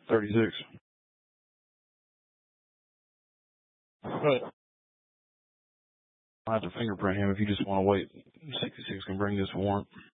36. But I'll have to fingerprint him if you just want to wait. 66 can bring this warrant.